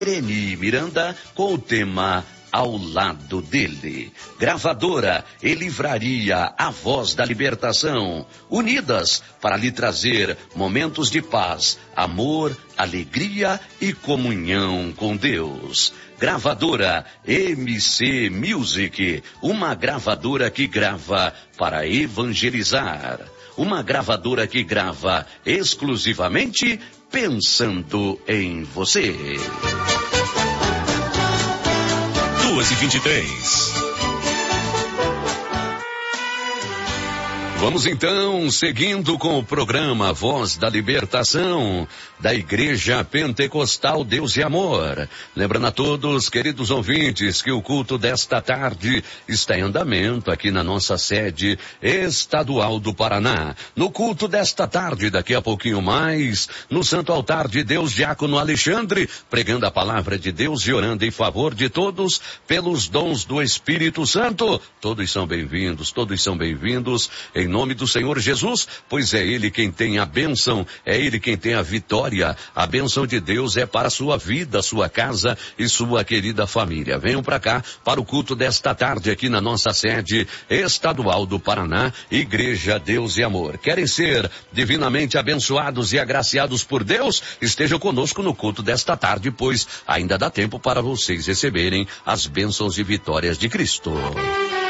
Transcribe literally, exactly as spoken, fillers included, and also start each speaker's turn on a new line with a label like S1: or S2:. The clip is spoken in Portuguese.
S1: Irene Miranda com o tema Ao Lado Dele. Gravadora e livraria A Voz da Libertação, unidas para lhe trazer momentos de paz, amor, alegria e comunhão com Deus. Gravadora M C Music, uma gravadora que grava para evangelizar. Uma gravadora que grava exclusivamente pensando em você.
S2: duas e vinte e três.
S1: Vamos então, seguindo com o programa Voz da Libertação, da Igreja Pentecostal Deus e Amor. Lembrando a todos, queridos ouvintes, que o culto desta tarde está em andamento aqui na nossa sede estadual do Paraná. No culto desta tarde, daqui a pouquinho mais, no Santo Altar de Deus, Diácono Alexandre, pregando a palavra de Deus e orando em favor de todos pelos dons do Espírito Santo. Todos são bem-vindos, todos são bem-vindos em Em nome do Senhor Jesus, pois é Ele quem tem a bênção, é Ele quem tem a vitória. A bênção de Deus é para a sua vida, sua casa e sua querida família. Venham para cá, para o culto desta tarde aqui na nossa sede estadual do Paraná, Igreja Deus e Amor. Querem ser divinamente abençoados e agraciados por Deus? Estejam conosco no culto desta tarde, pois ainda dá tempo para vocês receberem as bênçãos e vitórias de Cristo.